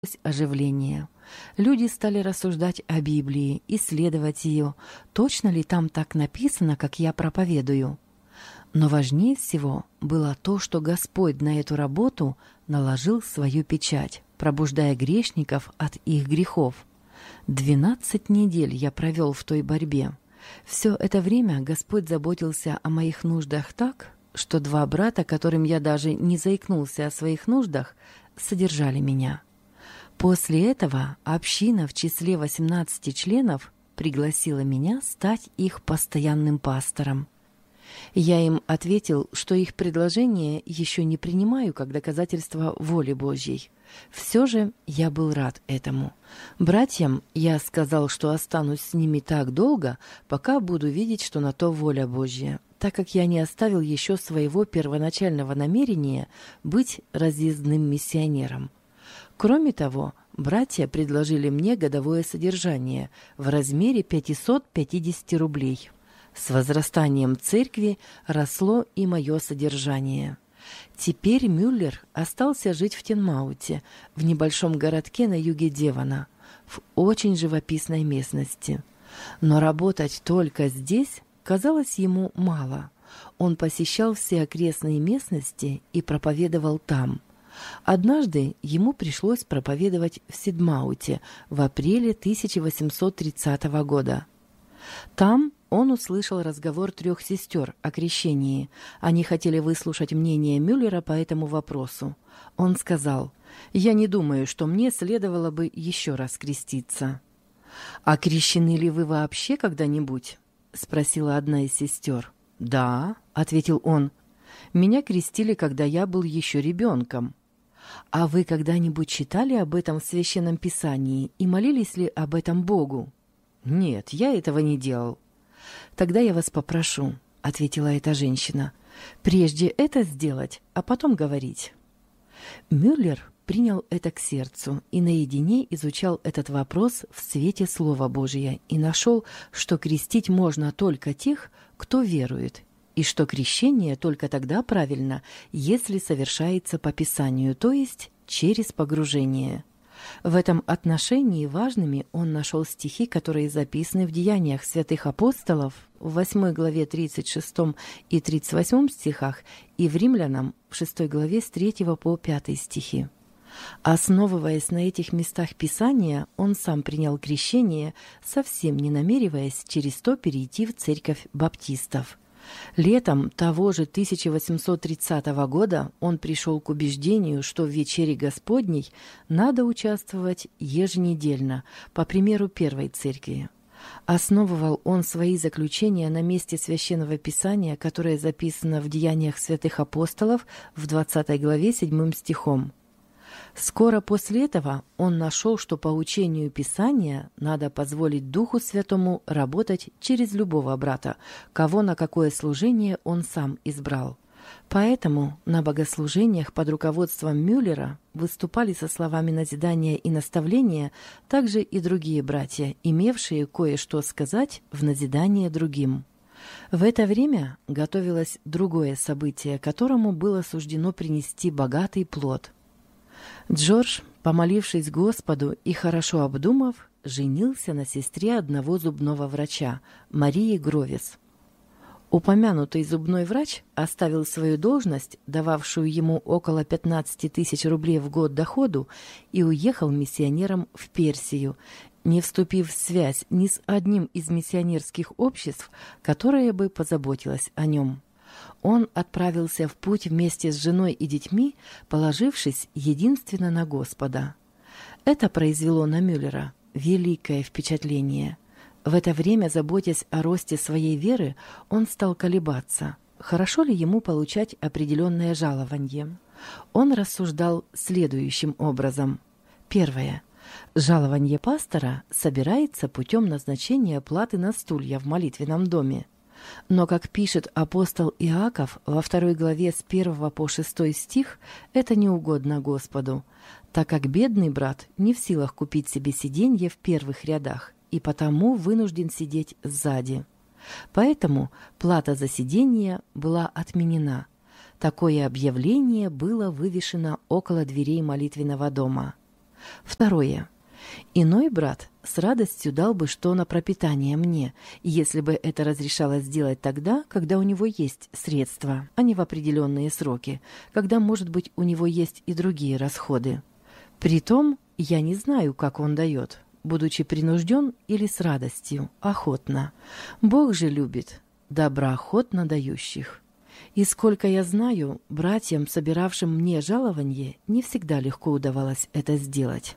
оживление. Люди стали рассуждать о Библии, исследовать ее, точно ли там так написано, как я проповедую. Но важнее всего было то, что Господь на эту работу наложил свою печать, пробуждая грешников от их грехов. 12 недель я провел в той борьбе. Все это время Господь заботился о моих нуждах так, что 2 брата, которым я даже не заикнулся о своих нуждах, содержали меня. После этого община в числе 18 членов пригласила меня стать их постоянным пастором. Я им ответил, что их предложение еще не принимаю как доказательство воли Божьей. Все же я был рад этому. Братьям я сказал, что останусь с ними так долго, пока буду видеть, что на то воля Божья, так как я не оставил еще своего первоначального намерения быть разъездным миссионером. Кроме того, братья предложили мне годовое содержание в размере 550 рублей. С возрастанием церкви росло и мое содержание. Теперь Мюллер остался жить в Тенмауте, в небольшом городке на юге Девона, в очень живописной местности. Но работать только здесь казалось ему мало. Он посещал все окрестные местности и проповедовал там. Однажды ему пришлось проповедовать в Сидмауте в апреле 1830 года. Там он услышал разговор 3 сестер о крещении. Они хотели выслушать мнение Мюллера по этому вопросу. Он сказал: «Я не думаю, что мне следовало бы еще раз креститься». «А крещены ли вы вообще когда-нибудь?» — спросила одна из сестер. «Да», — ответил он, — «меня крестили, когда я был еще ребенком». «А вы когда-нибудь читали об этом в Священном Писании и молились ли об этом Богу?» «Нет, я этого не делал». «Тогда я вас попрошу», — ответила эта женщина, — «прежде это сделать, а потом говорить». Мюллер принял это к сердцу и наедине изучал этот вопрос в свете Слова Божия и нашел, что крестить можно только тех, кто верует, и что крещение только тогда правильно, если совершается по Писанию, то есть через погружение. В этом отношении важными он нашел стихи, которые записаны в Деяниях святых апостолов в 8 главе 36 и 38 стихах и в Римлянам в 6 главе с 3 по 5 стихи. Основываясь на этих местах Писания, он сам принял крещение, совсем не намереваясь через то перейти в церковь баптистов. Летом того же 1830 года он пришел к убеждению, что в вечере Господней надо участвовать еженедельно, по примеру Первой Церкви. Основывал он свои заключения на месте Священного Писания, которое записано в Деяниях святых апостолов в 20 главе 7 стихом. Скоро после этого он нашел, что по учению Писания надо позволить Духу Святому работать через любого брата, кого на какое служение он сам избрал. Поэтому на богослужениях под руководством Мюллера выступали со словами назидания и наставления также и другие братья, имевшие кое-что сказать в назидание другим. В это время готовилось другое событие, которому было суждено принести богатый плод. Джордж, помолившись Господу и хорошо обдумав, женился на сестре одного зубного врача, Марии Гровис. Упомянутый зубной врач оставил свою должность, дававшую ему около 15 тысяч рублей в год доходу, и уехал миссионером в Персию, не вступив в связь ни с одним из миссионерских обществ, которое бы позаботилось о нем. Он отправился в путь вместе с женой и детьми, положившись единственно на Господа. Это произвело на Мюллера великое впечатление. В это время, заботясь о росте своей веры, он стал колебаться, хорошо ли ему получать определенное жалование. Он рассуждал следующим образом. Первое. Жалование пастора собирается путем назначения платы на стулья в молитвенном доме. Но, как пишет апостол Иаков во 2 главе с 1 по 6 стих, это не угодно Господу, так как бедный брат не в силах купить себе сиденье в первых рядах и потому вынужден сидеть сзади. Поэтому плата за сиденье была отменена. Такое объявление было вывешено около дверей молитвенного дома. Второе. Иной брат с радостью дал бы что на пропитание мне, если бы это разрешалось сделать тогда, когда у него есть средства, а не в определенные сроки, когда, может быть, у него есть и другие расходы. Притом, я не знаю, как он дает, будучи принужден или с радостью, охотно. Бог же любит доброохотно дающих. И сколько я знаю, братьям, собиравшим мне жалованье, не всегда легко удавалось это сделать.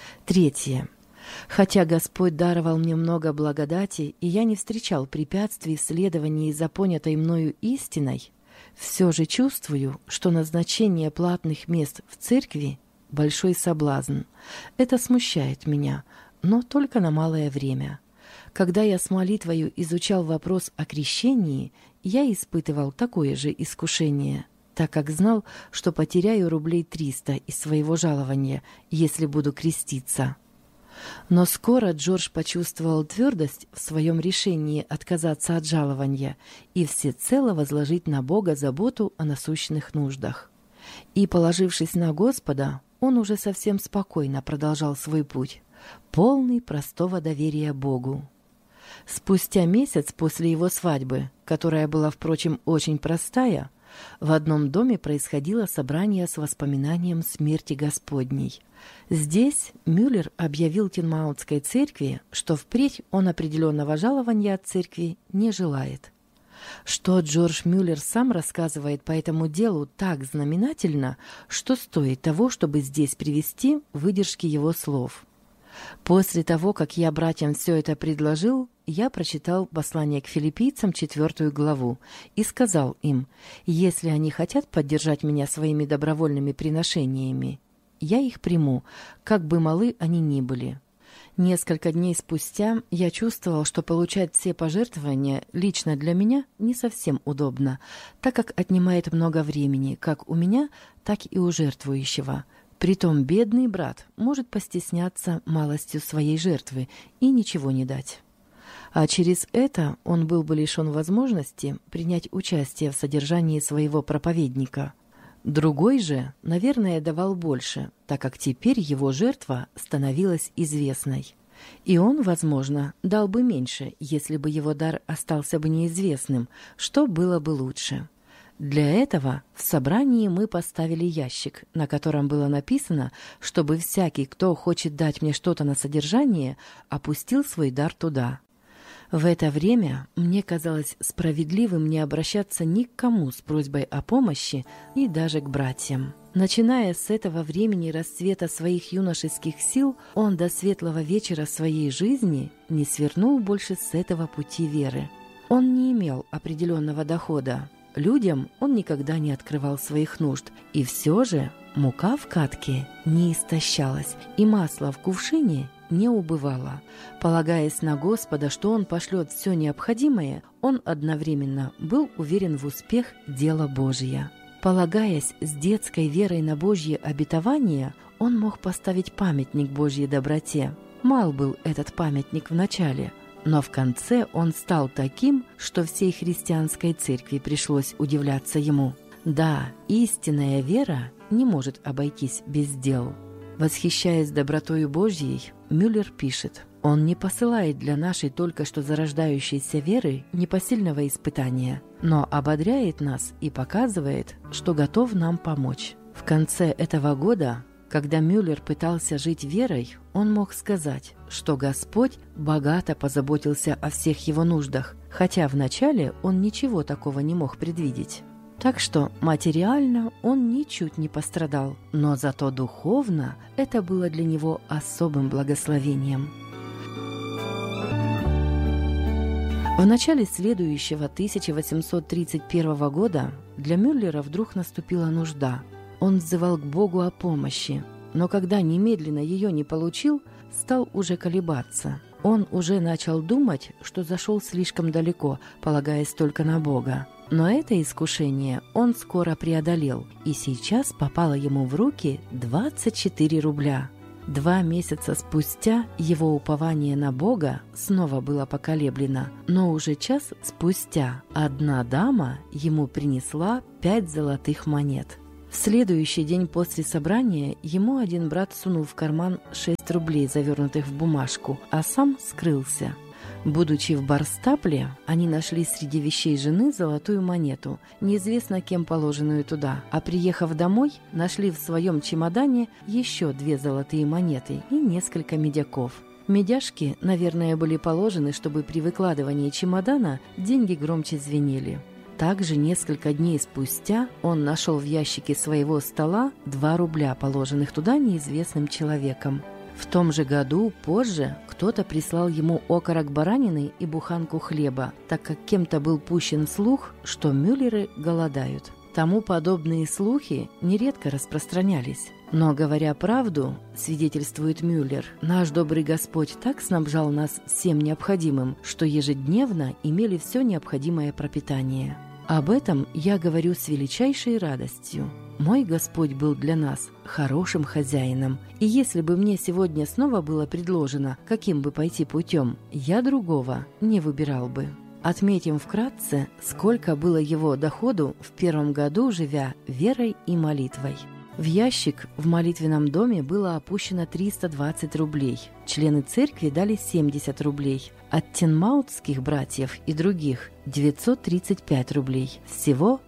Третье. Хотя Господь даровал мне много благодати, и я не встречал препятствий в следовании за понятой мною истиной, все же чувствую, что назначение платных мест в церкви – большой соблазн. Это смущает меня, но только на малое время. Когда я с молитвою изучал вопрос о крещении, я испытывал такое же искушение, так как знал, что потеряю рублей 300 из своего жалования, если буду креститься. Но скоро Джордж почувствовал твердость в своем решении отказаться от жалования и всецело возложить на Бога заботу о насущных нуждах. И, положившись на Господа, он уже совсем спокойно продолжал свой путь, полный простого доверия Богу. Спустя месяц после его свадьбы, которая была, впрочем, очень простая, в одном доме происходило собрание с воспоминанием смерти Господней. Здесь Мюллер объявил Тинмаутской церкви, что впредь он определенного жалования от церкви не желает. Что Джордж Мюллер сам рассказывает по этому делу так знаменательно, что стоит того, чтобы здесь привести выдержки его слов. После того, как я братьям все это предложил, я прочитал послание к филиппийцам 4 главу и сказал им, если они хотят поддержать меня своими добровольными приношениями, я их приму, как бы малы они ни были. Несколько дней спустя я чувствовал, что получать все пожертвования лично для меня не совсем удобно, так как отнимает много времени, как у меня, так и у жертвующего. Притом бедный брат может постесняться малостью своей жертвы и ничего не дать. А через это он был бы лишен возможности принять участие в содержании своего проповедника. Другой же, наверное, давал больше, так как теперь его жертва становилась известной. И он, возможно, дал бы меньше, если бы его дар остался бы неизвестным, что было бы лучше. Для этого в собрании мы поставили ящик, на котором было написано, чтобы всякий, кто хочет дать мне что-то на содержание, опустил свой дар туда. В это время мне казалось справедливым не обращаться ни к кому с просьбой о помощи и даже к братьям. Начиная с этого времени расцвета своих юношеских сил, он до светлого вечера своей жизни не свернул больше с этого пути веры. Он не имел определенного дохода. Людям он никогда не открывал своих нужд, и все же мука в катке не истощалась, и масло в кувшине не убывало. Полагаясь на Господа, что Он пошлет все необходимое, он одновременно был уверен в успех дела Божия. Полагаясь с детской верой на Божьи обетования, он мог поставить памятник Божьей доброте. Мал был этот памятник в начале, но в конце он стал таким, что всей христианской церкви пришлось удивляться ему. Да, истинная вера не может обойтись без дел. Восхищаясь добротою Божьей, Мюллер пишет: «Он не посылает для нашей только что зарождающейся веры непосильного испытания, но ободряет нас и показывает, что готов нам помочь». В конце этого года, когда Мюллер пытался жить верой, он мог сказать, что Господь богато позаботился о всех его нуждах, хотя вначале он ничего такого не мог предвидеть. Так что материально он ничуть не пострадал, но зато духовно это было для него особым благословением. В начале следующего 1831 года для Мюллера вдруг наступила нужда. Он взывал к Богу о помощи, но когда немедленно ее не получил, стал уже колебаться. Он уже начал думать, что зашел слишком далеко, полагаясь только на Бога. Но это искушение он скоро преодолел, и сейчас попало ему в руки 24 рубля. 2 месяца спустя его упование на Бога снова было поколеблено, но уже час спустя одна дама ему принесла 5 золотых монет. В следующий день после собрания ему один брат сунул в карман 6 рублей, завернутых в бумажку, а сам скрылся. Будучи в Барстапле, они нашли среди вещей жены золотую монету, неизвестно кем положенную туда, а приехав домой, нашли в своем чемодане еще 2 золотые монеты и несколько медяков. Медяшки, наверное, были положены, чтобы при выкладывании чемодана деньги громче звенели. Также несколько дней спустя он нашел в ящике своего стола 2 рубля, положенных туда неизвестным человеком. В том же году, позже, кто-то прислал ему окорок баранины и буханку хлеба, так как кем-то был пущен слух, что мюллеры голодают. Тому подобные слухи нередко распространялись. Но, говоря правду, свидетельствует Мюллер, наш добрый Господь так снабжал нас всем необходимым, что ежедневно имели все необходимое пропитание. Об этом я говорю с величайшей радостью. Мой Господь был для нас хорошим хозяином, и если бы мне сегодня снова было предложено, каким бы пойти путем, я другого не выбирал бы. Отметим вкратце, сколько было его доходу в первом году, живя верой и молитвой. В ящик в молитвенном доме было опущено 320 рублей. Члены церкви дали 70 рублей. От тенмаутских братьев и других 935 рублей. Всего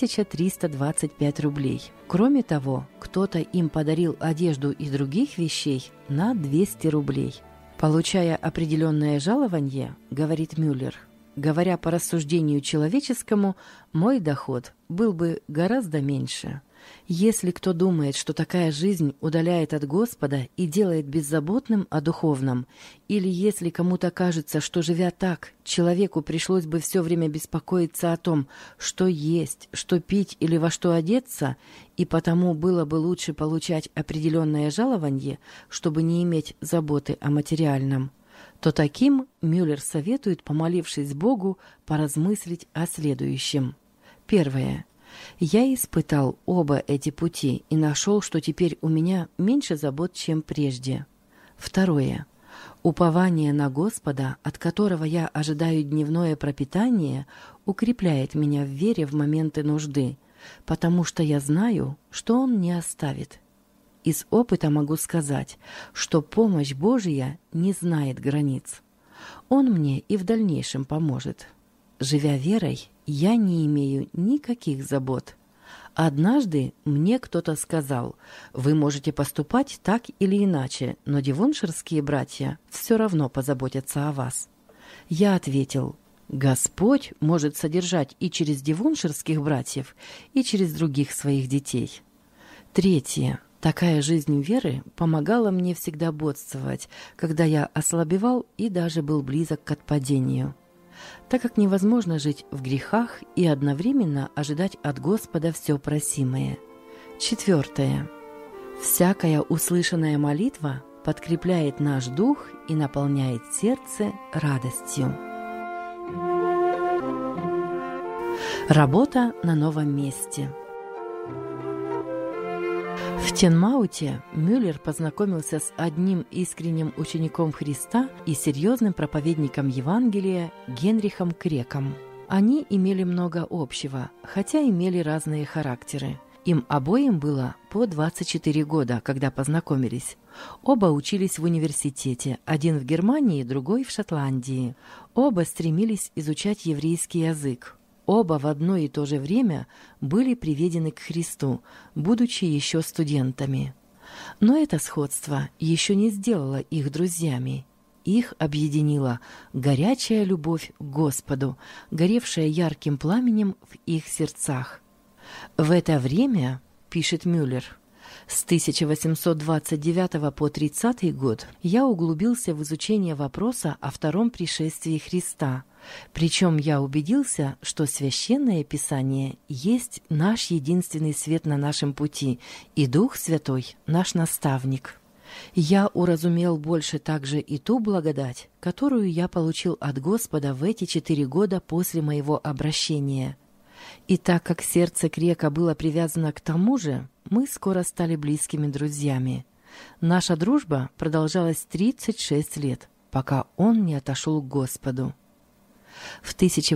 1325 рублей. Кроме того, кто-то им подарил одежду и других вещей на 200 рублей. Получая определенное жалование, говорит Мюллер, говоря по рассуждению человеческому, мой доход был бы гораздо меньше. Если кто думает, что такая жизнь удаляет от Господа и делает беззаботным о духовном, или если кому-то кажется, что, живя так, человеку пришлось бы все время беспокоиться о том, что есть, что пить или во что одеться, и потому было бы лучше получать определенное жалование, чтобы не иметь заботы о материальном, то таким Мюллер советует, помолившись Богу, поразмыслить о следующем. Первое. Я испытал оба эти пути и нашел, что теперь у меня меньше забот, чем прежде. Второе. Упование на Господа, от которого я ожидаю дневное пропитание, укрепляет меня в вере в моменты нужды, потому что я знаю, что Он не оставит. Из опыта могу сказать, что помощь Божья не знает границ. Он мне и в дальнейшем поможет. Живя верой, я не имею никаких забот. Однажды мне кто-то сказал, вы можете поступать так или иначе, но девонширские братья все равно позаботятся о вас. Я ответил, Господь может содержать и через девонширских братьев, и через других своих детей. Третье. Такая жизнь веры помогала мне всегда бодствовать, когда я ослабевал и даже был близок к отпадению. Так как невозможно жить в грехах и одновременно ожидать от Господа все просимое. Четвертое. Всякая услышанная молитва подкрепляет наш дух и наполняет сердце радостью. Работа на новом месте. В Тенмауте Мюллер познакомился с одним искренним учеником Христа и серьезным проповедником Евангелия Генрихом Креком. Они имели много общего, хотя имели разные характеры. Им обоим было по 24 года, когда познакомились. Оба учились в университете, один в Германии, другой в Шотландии. Оба стремились изучать еврейский язык. Оба в одно и то же время были приведены к Христу, будучи еще студентами. Но это сходство еще не сделало их друзьями. Их объединила горячая любовь к Господу, горевшая ярким пламенем в их сердцах. В это время, пишет Мюллер, с 1829 по 30 год я углубился в изучение вопроса о втором пришествии Христа. Причем я убедился, что Священное Писание есть наш единственный свет на нашем пути, и Дух Святой – наш наставник. Я уразумел больше также и ту благодать, которую я получил от Господа в эти 4 года после моего обращения. И так как сердце Крека было привязано к тому же, мы скоро стали близкими друзьями. Наша дружба продолжалась 36 лет, пока он не отошел к Господу. В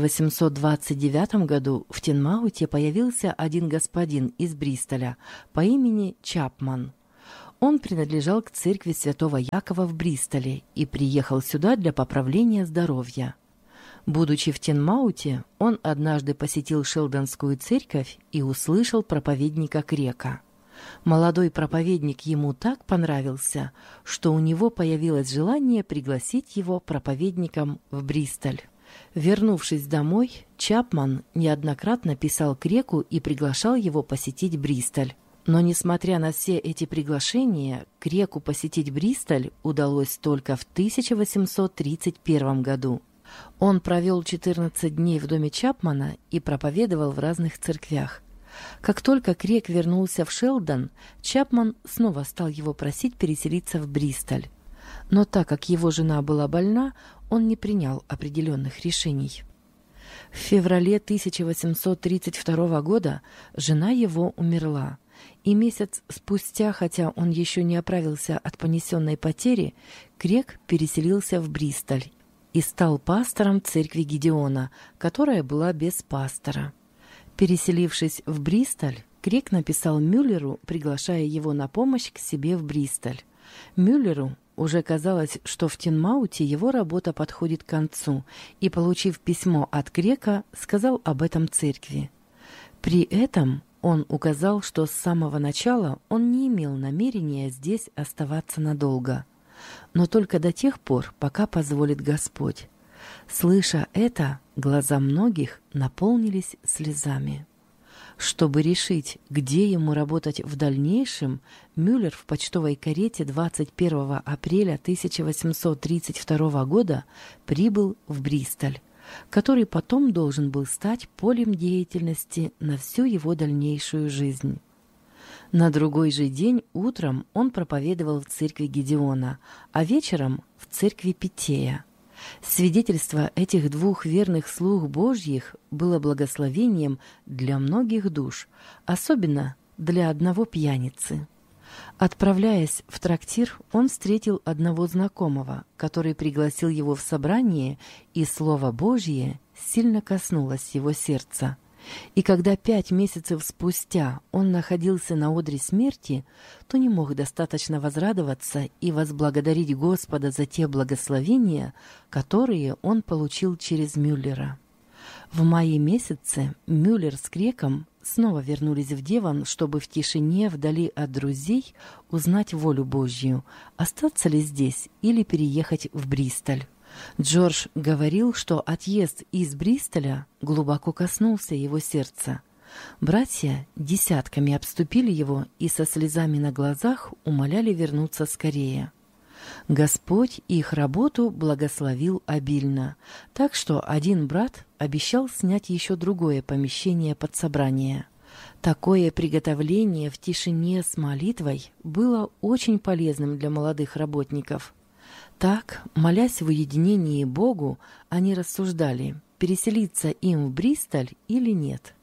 1829 году в Тинмауте появился один господин из Бристоля по имени Чапман. Он принадлежал к церкви святого Якова в Бристоле и приехал сюда для поправления здоровья. Будучи в Тинмауте, он однажды посетил Шелдонскую церковь и услышал проповедника Крека. Молодой проповедник ему так понравился, что у него появилось желание пригласить его проповедником в Бристоль. Вернувшись домой, Чапман неоднократно писал Креку и приглашал его посетить Бристоль. Но, несмотря на все эти приглашения, Креку посетить Бристоль удалось только в 1831 году. Он провел 14 дней в доме Чапмана и проповедовал в разных церквях. Как только Крек вернулся в Шелдон, Чапман снова стал его просить переселиться в Бристоль. Но так как его жена была больна, он не принял определенных решений. В феврале 1832 года жена его умерла, и месяц спустя, хотя он еще не оправился от понесенной потери, Крек переселился в Бристоль и стал пастором церкви Гидеона, которая была без пастора. Переселившись в Бристоль, Крек написал Мюллеру, приглашая его на помощь к себе в Бристоль. Мюллеру уже казалось, что в Тинмауте его работа подходит к концу, и, получив письмо от Крека, сказал об этом церкви. При этом он указал, что с самого начала он не имел намерения здесь оставаться надолго, но только до тех пор, пока позволит Господь. Слыша это, глаза многих наполнились слезами. Чтобы решить, где ему работать в дальнейшем, Мюллер в почтовой карете 21 апреля 1832 года прибыл в Бристоль, который потом должен был стать полем деятельности на всю его дальнейшую жизнь. На другой же день утром он проповедовал в церкви Гидеона, а вечером в церкви Питея. Свидетельство этих двух верных слуг Божьих было благословением для многих душ, особенно для одного пьяницы. Отправляясь в трактир, он встретил одного знакомого, который пригласил его в собрание, и Слово Божье сильно коснулось его сердца. И когда 5 месяцев спустя он находился на одре смерти, то не мог достаточно возрадоваться и возблагодарить Господа за те благословения, которые он получил через Мюллера. В мае месяце Мюллер с Креком снова вернулись в Девон, чтобы в тишине, вдали от друзей, узнать волю Божью, остаться ли здесь или переехать в Бристоль. Джордж говорил, что отъезд из Бристоля глубоко коснулся его сердца. Братья десятками обступили его и со слезами на глазах умоляли вернуться скорее. Господь их работу благословил обильно, так что один брат обещал снять еще другое помещение под собрание. Такое приготовление в тишине с молитвой было очень полезным для молодых работников. Так, молясь в уединении Богу, они рассуждали, переселиться им в Бристоль или нет.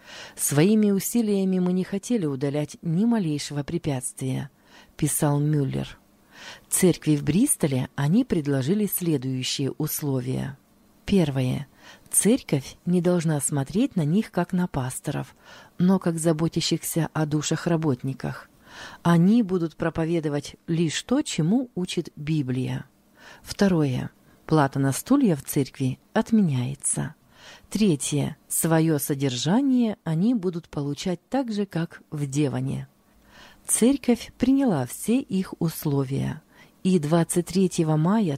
«Своими усилиями мы не хотели удалять ни малейшего препятствия», – писал Мюллер. Церкви в Бристоле они предложили следующие условия. Первое. Церковь не должна смотреть на них как на пасторов, но как заботящихся о душах работниках. Они будут проповедовать лишь то, чему учит Библия. Второе. Плата на стулья в церкви отменяется. Третье. Свое содержание они будут получать так же, как в Девоне. Церковь приняла все их условия, и 23 мая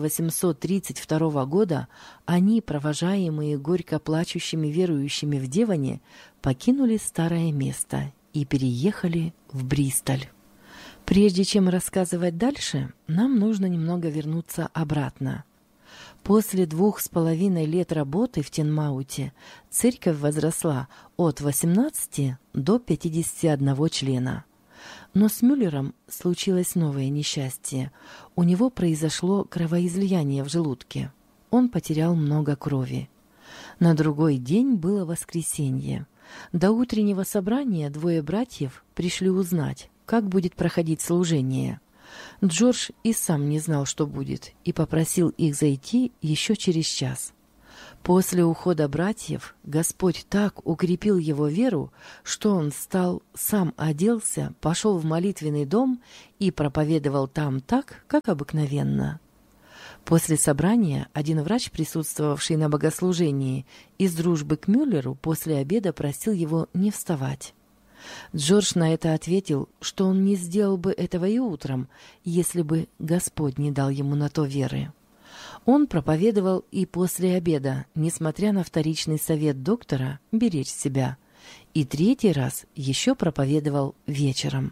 1832 года они, провожаемые горько плачущими верующими в Девоне, покинули старое место и переехали в Бристоль. Прежде чем рассказывать дальше, нам нужно немного вернуться обратно. После 2,5 лет работы в Тинмауте церковь возросла от 18 до 51 члена. Но с Мюллером случилось новое несчастье. У него произошло кровоизлияние в желудке. Он потерял много крови. На другой день было воскресенье. До утреннего собрания 2 братьев пришли узнать, как будет проходить служение. Джордж и сам не знал, что будет, и попросил их зайти еще через час. После ухода братьев Господь так укрепил его веру, что он сам оделся, пошел в молитвенный дом и проповедовал там так, как обыкновенно. После собрания один врач, присутствовавший на богослужении, из дружбы к Мюллеру после обеда просил его не вставать. Джордж на это ответил, что он не сделал бы этого и утром, если бы Господь не дал ему на то веры. Он проповедовал и после обеда, несмотря на вторичный совет доктора беречь себя, и третий раз еще проповедовал вечером.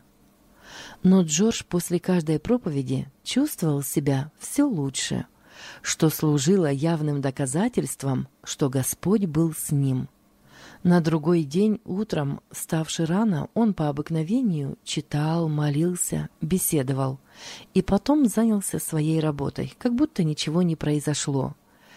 Но Джордж после каждой проповеди чувствовал себя все лучше, что служило явным доказательством, что Господь был с ним. На другой день утром, вставши рано, он по обыкновению читал, молился, беседовал и потом занялся своей работой, как будто ничего не произошло.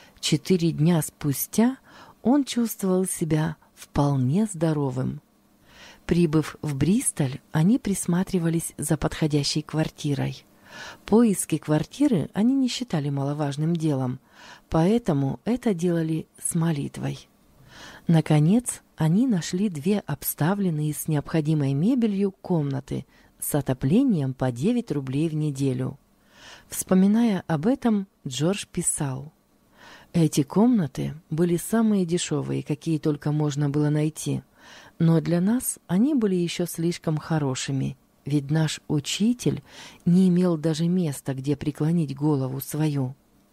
4 дня спустя он чувствовал себя вполне здоровым. Прибыв в Бристоль, они присматривались за подходящей квартирой. Поиски квартиры они не считали маловажным делом, поэтому это делали с молитвой. Наконец, они нашли 2 обставленные с необходимой мебелью комнаты с отоплением по 9 рублей в неделю. Вспоминая об этом, Джордж писал: «Эти комнаты были самые дешевые, какие только можно было найти, но для нас они были еще слишком хорошими, ведь наш учитель не имел даже места, где преклонить голову свою».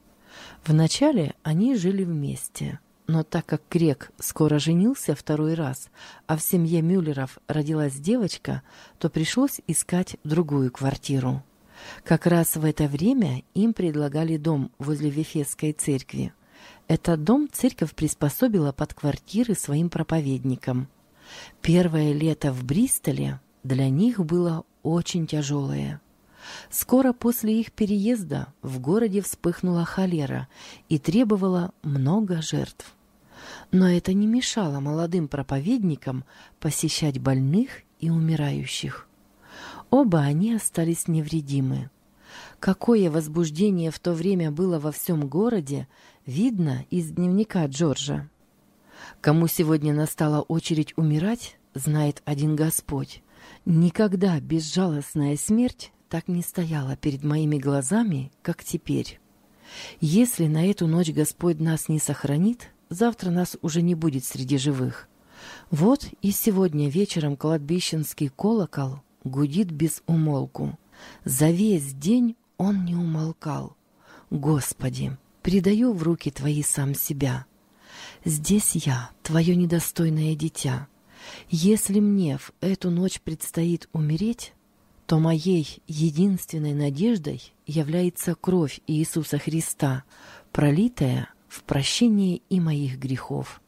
Вначале они жили вместе. Но так как Крэг скоро женился 2-й раз, а в семье Мюллеров родилась девочка, то пришлось искать другую квартиру. Как раз в это время им предлагали дом возле Вифесской церкви. Этот дом церковь приспособила под квартиры своим проповедникам. Первое лето в Бристоле для них было очень тяжелое. Скоро после их переезда в городе вспыхнула холера и требовала много жертв. Но это не мешало молодым проповедникам посещать больных и умирающих. Оба они остались невредимы. Какое возбуждение в то время было во всем городе, видно из дневника Джорджа. Кому сегодня настала очередь умирать, знает один Господь. Никогда безжалостная смерть так не стояла перед моими глазами, как теперь. Если на эту ночь Господь нас не сохранит, завтра нас уже не будет среди живых. Вот и сегодня вечером кладбищенский колокол гудит без умолку. За весь день он не умолкал. Господи, предаю в руки Твои сам себя. Здесь я, Твое недостойное дитя. Если мне в эту ночь предстоит умереть, то моей единственной надеждой является кровь Иисуса Христа, пролитая в прощении и моих грехов.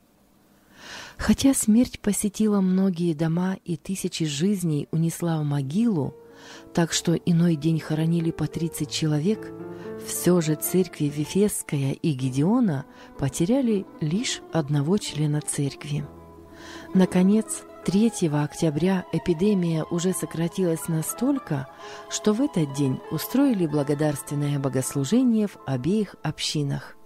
Хотя смерть посетила многие дома и тысячи жизней унесла в могилу, так что иной день хоронили по 30 человек, все же церкви Вифесская и Гедеона потеряли лишь 1 члена церкви. Наконец, 3 октября эпидемия уже сократилась настолько, что в этот день устроили благодарственное богослужение в обеих общинах.